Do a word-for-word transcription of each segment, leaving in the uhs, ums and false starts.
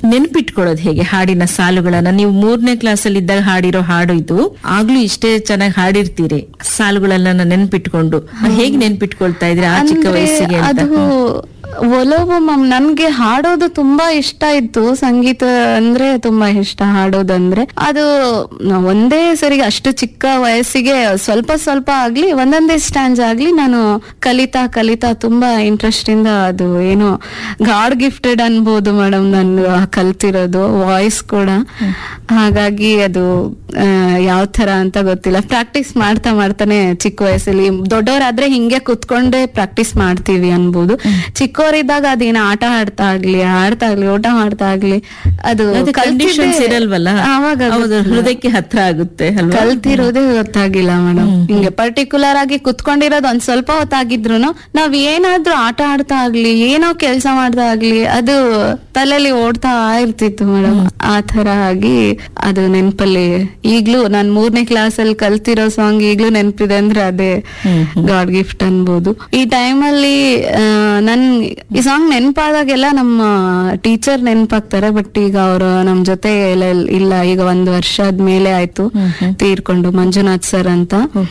ನೆನ್ಪಿಟ್ಕೊಳ್ಳೋದು ಹೇಗೆ ಹಾಡಿನ ಸಾಲುಗಳನ್ನ? ನೀವು ಮೂರನೇ ಕ್ಲಾಸ್ ಅಲ್ಲಿ ಇದ್ದಾಗ ಹಾಡಿರೋ ಹಾಡು ಇದು, ಆಗ್ಲೂ ಇಷ್ಟೇ ಚೆನ್ನಾಗಿ ಹಾಡಿರ್ತೀರಿ. ಸಾಲುಗಳನ್ನ ನೆನ್ಪಿಟ್ಕೊಂಡು ಹೇಗೆ ನೆನ್ಪಿಟ್ಕೊಳ್ತಾ ಇದ್ರಿ ಆ ಚಿಕ್ಕ ವಯಸ್ಸಿಗೆ ಅಂತ? ಅದು ಒಲವು ಮ್ಯಾಮ್. ನನ್ಗೆ ಹಾಡೋದು ತುಂಬಾ ಇಷ್ಟ ಇತ್ತು, ಸಂಗೀತ ಅಂದ್ರೆ ತುಂಬಾ ಇಷ್ಟ ಹಾಡೋದಂದ್ರೆ. ಅದು ಒಂದೇ ಸರಿ ಅಷ್ಟು ಚಿಕ್ಕ ವಯಸ್ಸಿಗೆ ಸ್ವಲ್ಪ ಸ್ವಲ್ಪ ಆಗ್ಲಿ ಒಂದೊಂದೇ ಸ್ಟ್ಯಾಂಜ್ ಆಗ್ಲಿ ನಾನು ಕಲಿತಾ ಕಲಿತಾ ತುಂಬಾ ಇಂಟ್ರೆಸ್ಟ್ ಇಂದ, ಅದು ಏನೋ ಗಾಡ್ ಗಿಫ್ಟೆಡ್ ಅನ್ಬೋದು ಮೇಡಮ್ ನಾನು ಕಲ್ತಿರೋದು ವಾಯ್ಸ್ ಕೂಡ. ಹಾಗಾಗಿ ಅದು ಯಾವ ತರ ಅಂತ ಗೊತ್ತಿಲ್ಲ, ಪ್ರಾಕ್ಟೀಸ್ ಮಾಡ್ತಾ ಮಾಡ್ತಾನೆ ಚಿಕ್ಕ ವಯಸ್ಸಲ್ಲಿ. ದೊಡ್ಡವರಾದ್ರೆ ಹಿಂಗೆ ಕುತ್ಕೊಂಡೇ ಪ್ರಾಕ್ಟೀಸ್ ಮಾಡ್ತೀವಿ ಅನ್ಬೋದು. ಚಿಕ್ಕವರಿದ್ದಾಗ ಅದೇನ ಆಟ ಆಡ್ತಾ ಆಗ್ಲಿ ಆಡ್ತಾ ಆಗ್ಲಿ ಊಟ ಮಾಡ್ತಾ ಆಗ್ಲಿ ಅದು ಕಂಡೀಷನ್ಸ್ ಇರಲ್ವಲ್ಲ, ಅವಾಗ ಹೃದಯಕ್ಕೆ ಹತ್ರ ಆಗುತ್ತೆ. ಕಲ್ತಿರೋದೇ ಗೊತ್ತಾಗಿಲ್ಲ ಮೇಡಮ್. ಹಿಂಗೆ ಪರ್ಟಿಕ್ಯುಲರ್ ಆಗಿ ಕುತ್ಕೊಂಡಿರೋದು ಒಂದ್ ಸ್ವಲ್ಪ ಹೊತ್ತಾಗಿದ್ರು ನಾವ್ ಏನಾದ್ರೂ ಆಟ ಆಡ್ತಾ ಆಗ್ಲಿ ಏನೋ ಕೆಲ್ಸ ಮಾಡ್ತಾ ಆಗ್ಲಿ ಅದು ತಲೆಯಲ್ಲಿ ಓಡ್ತಾ ಇರ್ತಿತ್ತು ಮೇಡಮ್. ಆ ತರ ಆಗಿ ಅದು ನೆನ್ಪಲ್ಲಿ ಈಗ್ಲೂ ನಾನ್ ಮೂರನೇ ಕ್ಲಾಸ್ ಅಲ್ಲಿ ಕಲ್ತಿರೋ ಸಾಂಗ್ ಈಗ್ಲೂ ನೆನ್ಪಿದೆ ಅಂದ್ರೆ ಅದೇ ಗಾಡ್ ಗಿಫ್ಟ್ ಅನ್ಬೋದು. ಈ ಟೈಮ್ ಅಲ್ಲಿ ನನ್ ಈ ಸಾಂಗ್ ನೆನ್ಪಾದಾಗೆಲ್ಲ ನಮ್ಮ ಟೀಚರ್ ನೆನ್ಪಾಗ್ತಾರೆ. ಬಟ್ ಈಗ ಅವರು ನಮ್ ಜೊತೆ ಇಲ್ಲ, ಈಗ ಒಂದ್ ವರ್ಷ ಆದ್ಮೇಲೆ ಆಯ್ತು ತೀರ್ಕೊಂಡು, ಮಂಜುನಾಥ್ ಸರ್ ಅಂತ.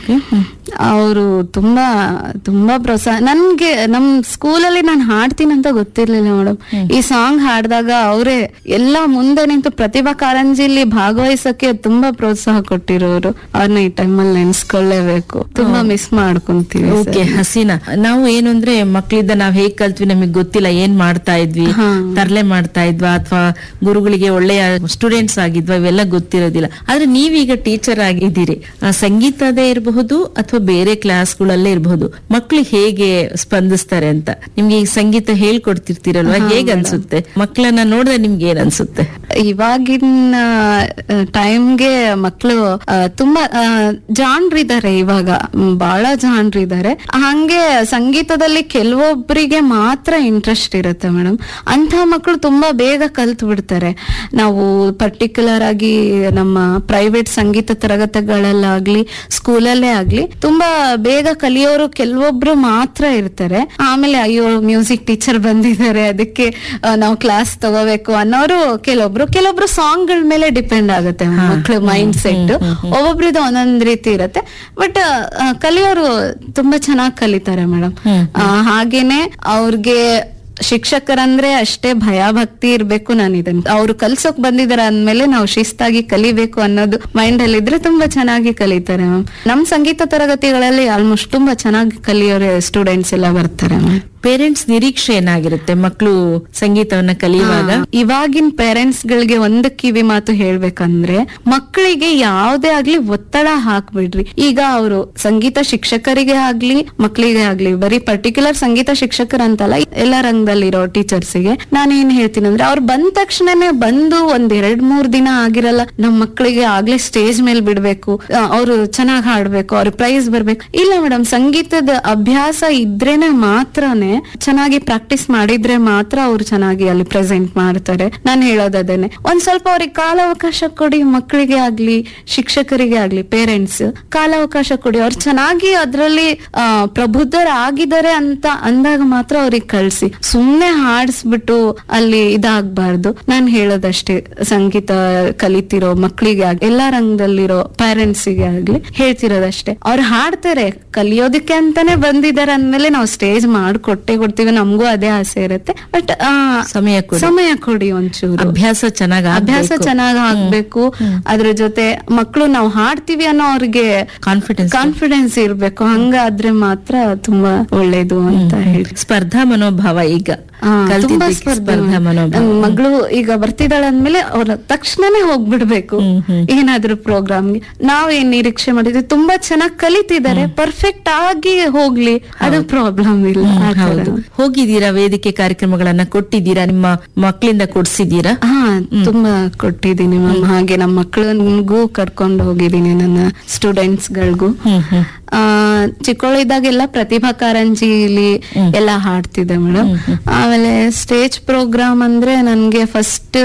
ಅವರು ತುಂಬಾ ತುಂಬಾ ಪ್ರೋತ್ಸಾಹ. ನನ್ಗೆ ನಮ್ ಸ್ಕೂಲಲ್ಲಿ ನಾನು ಹಾಡ್ತೀನಿ ಅಂತ ಗೊತ್ತಿರ್ಲಿಲ್ಲ ಮೇಡಮ್. ಈ ಸಾಂಗ್ ಹಾಡ್ದಾಗ ಅವರೇ ಎಲ್ಲಾ ಮುಂದೆ ನಿಂತು ಪ್ರತಿಭಾ ಕಾರಂಜಿಲಿ ಭಾಗವಹಿಸಕ್ಕೆ ತುಂಬಾ ಪ್ರೋತ್ಸಾಹ ಕೊಟ್ಟಿರೋರು. ಅವ್ರನ್ನ ಈ ಟೈಮಲ್ಲಿ ನೆನ್ಸ್ಕೊಳ್ಳೇಬೇಕು. ತುಂಬಾ ಮಿಸ್ ಮಾಡ್ಕೊಂತೀವಿ. ಓಕೆ ಹಸೀನಾ, ನಾವು ಏನು ಅಂದ್ರೆ ಮಕ್ಳಿಂದ ನಾವ್ ಹೇಗ್ ಕಲ್ತ್ವಿ ನಮಗ್ ಗೊತ್ತಿಲ್ಲ, ಏನ್ ಮಾಡ್ತಾ ಇದ್ವಿ, ತರ್ಲೆ ಮಾಡ್ತಾ ಇದ್ವಾ ಅಥವಾ ಗುರುಗಳಿಗೆ ಒಳ್ಳೆಯ ಸ್ಟೂಡೆಂಟ್ಸ್ ಆಗಿದ್ವಾ, ಇವೆಲ್ಲ ಗೊತ್ತಿರೋದಿಲ್ಲ. ಆದ್ರೆ ನೀವೀಗ ಟೀಚರ್ ಆಗಿದ್ದೀರಿ, ಸಂಗೀತದೇ ಇರಬಹುದು ಅಥವಾ ಬೇರೆ ಕ್ಲಾಸ್ಗಳಲ್ಲೇ ಇರಬಹುದು, ಮಕ್ಳು ಹೇಗೆ ಸ್ಪಂದಿಸ್ತಾರೆ ಅಂತ ನಿಮ್ಗೆ ಈ ಸಂಗೀತ ಹೇಳ್ಕೊಡ್ತಿರ್ತೀರಲ್ವಾ, ಹೇಗ್ ಅನ್ಸುತ್ತೆ? ಮಕ್ಕಳನ್ನ ನೋಡಿದ್ರೆ ನಿಮ್ಗೆ ಏನ್ ಅನ್ಸುತ್ತೆ? ಇವಾಗಿನ ಟೈಮ್ಗೆ ಮಕ್ಕಳು ತುಂಬಾ ಜಾಣ್ರಿದ್ದಾರೆ, ಇವಾಗ ಬಹಳ ಜಾಣ್ರಿದ್ದಾರೆ. ಹಂಗೆ ಸಂಗೀತದಲ್ಲಿ ಕೆಲವೊಬ್ಬರಿಗೆ ಮಾತ್ರ ಇಂಟ್ರೆಸ್ಟ್ ಇರುತ್ತೆ ಮೇಡಮ್. ಅಂತ ಮಕ್ಕಳು ತುಂಬಾ ಬೇಗ ಕಲ್ತು ಬಿಡ್ತಾರೆ. ನಾವು ಪರ್ಟಿಕ್ಯುಲರ್ ಆಗಿ ನಮ್ಮ ಪ್ರೈವೇಟ್ ಸಂಗೀತ ತರಗತಿಗಳಲ್ಲಾಗ್ಲಿ ಸ್ಕೂಲಲ್ಲೇ ಆಗ್ಲಿ ತುಂಬಾ ಬೇಗ ಕಲಿಯೋರು ಕೆಲವೊಬ್ರು ಮಾತ್ರ ಇರ್ತಾರೆ. ಆಮೇಲೆ ಅಯ್ಯೋ ಮ್ಯೂಸಿಕ್ ಟೀಚರ್ ಬಂದಿದ್ದಾರೆ ಅದಕ್ಕೆ ನಾವು ಕ್ಲಾಸ್ ತಗೋಬೇಕು ಅನ್ನೋರು ಕೆಲವೊಬ್ರು. ಕೆಲವೊಬ್ರು ಸಾಂಗ್ ಗಳ ಮೇಲೆ ಡಿಪೆಂಡ್ ಆಗುತ್ತೆ ಮಕ್ಳು ಮೈಂಡ್ ಸೆಟ್. ಒಬ್ಬೊಬ್ರಿದು ಒಂದೊಂದ್ ರೀತಿ ಇರುತ್ತೆ. ಬಟ್ ಕಲಿಯೋರು ತುಂಬಾ ಚೆನ್ನಾಗಿ ಕಲಿತಾರೆ ಮೇಡಮ್. ಹಾಗೇನೆ ಅವ್ರಿಗೆ ಶಿಕ್ಷಕರಂದ್ರೆ ಅಷ್ಟೇ ಭಯ ಭಕ್ತಿ ಇರ್ಬೇಕು. ನಾನು ಇದನ್ನ ಅವ್ರು ಕಲ್ಸೋಕ್ ಬಂದಿದಾರೆ ಅಂದ್ಮೇಲೆ ನಾವು ಶಿಸ್ತಾಗಿ ಕಲಿಬೇಕು ಅನ್ನೋದು ಮೈಂಡ್ ಅಲ್ಲಿ ಇದ್ರೆ ತುಂಬಾ ಚೆನ್ನಾಗಿ ಕಲಿತಾರೆ ಮ್ಯಾಮ್. ನಮ್ ಸಂಗೀತ ತರಗತಿಗಳಲ್ಲಿ ಆಲ್ಮೋಸ್ಟ್ ತುಂಬಾ ಚೆನ್ನಾಗಿ ಕಲಿಯೋರೆ ಸ್ಟೂಡೆಂಟ್ಸ್ ಎಲ್ಲ ಬರ್ತಾರೆ ಮ್ಯಾಮ್. ಪೇರೆಂಟ್ಸ್ ನಿರೀಕ್ಷೆ ಏನಾಗಿರುತ್ತೆ ಮಕ್ಕಳು ಸಂಗೀತವನ್ನ ಕಲಿಯುವಾಗ? ಇವಾಗಿನ ಪೇರೆಂಟ್ಸ್ ಗಳಿಗೆ ಒಂದು ಕಿವಿ ಮಾತು ಹೇಳ್ಬೇಕಂದ್ರೆ, ಮಕ್ಕಳಿಗೆ ಯಾವ್ದೇ ಆಗ್ಲಿ ಒತ್ತಡ ಹಾಕ್ಬಿಡ್ರಿ. ಈಗ ಅವರು ಸಂಗೀತ ಶಿಕ್ಷಕರಿಗೆ ಆಗ್ಲಿ ಮಕ್ಕಳಿಗೆ ಆಗ್ಲಿ, ಬರೀ ಪರ್ಟಿಕ್ಯುಲರ್ ಸಂಗೀತ ಶಿಕ್ಷಕರಂತಲ್ಲ, ಎಲ್ಲ ರಂಗದಲ್ಲಿರೋ ಟೀಚರ್ಸ್ಗೆ ನಾನು ಏನ್ ಹೇಳ್ತೀನಿ ಅಂದ್ರೆ, ಅವ್ರು ಬಂದ ತಕ್ಷಣನೇ ಬಂದು ಒಂದ್ ಎರಡ್ ಮೂರ್ ದಿನ ಆಗಿರಲ್ಲ ನಮ್ ಮಕ್ಕಳಿಗೆ ಆಗ್ಲೇ ಸ್ಟೇಜ್ ಮೇಲೆ ಬಿಡ್ಬೇಕು, ಅವ್ರು ಚೆನ್ನಾಗ್ ಹಾಡ್ಬೇಕು, ಅವ್ರ ಪ್ರೈಸ್ ಬರ್ಬೇಕು. ಇಲ್ಲ ಮೇಡಮ್, ಸಂಗೀತದ ಅಭ್ಯಾಸ ಇದ್ರೇನೆ ಮಾತ್ರನೇ, ಚೆನ್ನಾಗಿ ಪ್ರಾಕ್ಟೀಸ್ ಮಾಡಿದ್ರೆ ಮಾತ್ರ ಅವ್ರು ಚೆನ್ನಾಗಿ ಅಲ್ಲಿ ಪ್ರೆಸೆಂಟ್ ಮಾಡ್ತಾರೆ. ನಾನು ಹೇಳೋದನ್ನೇ, ಒಂದ್ ಸ್ವಲ್ಪ ಅವ್ರಿಗೆ ಕಾಲಾವಕಾಶ ಕೊಡಿ. ಮಕ್ಕಳಿಗೆ ಆಗ್ಲಿ ಶಿಕ್ಷಕರಿಗೆ ಆಗ್ಲಿ ಪೇರೆಂಟ್ಸ್ ಕಾಲಾವಕಾಶ ಕೊಡಿ. ಅವ್ರು ಚೆನ್ನಾಗಿ ಅದ್ರಲ್ಲಿ ಅಹ್ ಪ್ರಬುದ್ಧರಾಗಿದ್ದಾರೆ ಅಂತ ಅಂದಾಗ ಮಾತ್ರ ಅವ್ರಿಗೆ ಕಳ್ಸಿ. ಸುಮ್ನೆ ಹಾಡಿಸ್ಬಿಟ್ಟು ಅಲ್ಲಿ ಇದಾಗಬಾರ್ದು. ನಾನು ಹೇಳೋದಷ್ಟೇ, ಸಂಗೀತ ಕಲಿತಿರೋ ಮಕ್ಕಳಿಗೆ ಆಗ್ಲಿ ಎಲ್ಲಾ ರಂಗದಲ್ಲಿರೋ ಪೇರೆಂಟ್ಸ್ ಗೆ ಆಗ್ಲಿ ಹೇಳ್ತಿರೋದಷ್ಟೇ. ಅವ್ರು ಹಾಡ್ತಾರೆ, ಕಲಿಯೋದಕ್ಕೆ ಅಂತಾನೆ ಬಂದಿದ್ದಾರೆ ಅಂದ್ಮೇಲೆ ನಾವು ಸ್ಟೇಜ್ ಮಾಡ್ಕೊಟ್ಟೆ ಕೊಡ್ತೀವಿ. ನಮಗೂ ಅದೇ ಆಸೆ ಇರುತ್ತೆ. ಬಟ್ ಸಮಯ ಕೊಡಿ, ಸಮಯ ಕೊಡಿ ಒಂಚೂರು. ಅಭ್ಯಾಸ ಚೆನ್ನಾಗಿ ಅಭ್ಯಾಸ ಚೆನ್ನಾಗ್ ಆಗ್ಬೇಕು. ಅದ್ರ ಜೊತೆ ಮಕ್ಕಳು ನಾವು ಹಾಡ್ತೀವಿ ಅನ್ನೋ ಅವ್ರಿಗೆ ಕಾನ್ಫಿಡೆನ್ಸ್ ಕಾನ್ಫಿಡೆನ್ಸ್ ಇರ್ಬೇಕು. ಹಂಗಾದ್ರೆ ಮಾತ್ರ ತುಂಬಾ ಒಳ್ಳೇದು ಅಂತ ಹೇಳಿ. ಸ್ಪರ್ಧಾ ಮನೋಭಾವ ಈಗ ತುಂಬಾ ಸ್ಪರ್ಧಾ ಮನೋಭಾವ. ಮಗಳು ಈಗ ಬರ್ತಿದ್ದಾಳೆ ಅಂದ್ಮೇಲೆ ಅವ್ರ ತಕ್ಷಣನೇ ಹೋಗ್ಬಿಡ್ಬೇಕು ಏನಾದ್ರೂ ಪ್ರೋಗ್ರಾಮ್ಗೆ. ನಾವ್ ಏನ್ ನಿರೀಕ್ಷೆ ಮಾಡಿದ್ವಿ, ತುಂಬಾ ಚೆನ್ನಾಗಿ ಕಲಿತಿದ್ದಾರೆ, ಪರ್ಫೆಕ್ಟ್ ಆಗಿ ಹೋಗ್ಲಿ, ಅದು ಪ್ರಾಬ್ಲಮ್ ಇಲ್ಲ. ಹೋಗಿದ್ದೀರಾ ವೇದಿಕೆ ಕಾರ್ಯಕ್ರಮಗಳನ್ನ ಕೊಟ್ಟಿದ್ದೀರಾ? ನಿಮ್ಮ ಮಕ್ಕಳಿಂದ ಕೊಡ್ಸಿದ್ದೀರಾ? ಹಾ, ತುಂಬಾ ಕೊಟ್ಟಿದ್ದೀನಿ ಮ್ಯಾಮ್. ಹಾಗೆ ನಮ್ಮ ಮಕ್ಕಳಿಗೂ ಕರ್ಕೊಂಡು ಹೋಗಿದ್ದೀನಿ, ನನ್ನ ಸ್ಟೂಡೆಂಟ್ಸ್ ಗಳಿಗೂ. ಆ ಚಿಕ್ಕವಳಿದ್ದಾಗೆಲ್ಲ ಪ್ರತಿಭಾ ಕಾರಂಜಿಲಿ ಎಲ್ಲಾ ಹಾಡ್ತಿದ್ದೆ ಮೇಡಮ್. ಆಮೇಲೆ ಸ್ಟೇಜ್ ಪ್ರೋಗ್ರಾಮ್ ಅಂದ್ರೆ ನನ್ಗೆ ಫಸ್ಟ್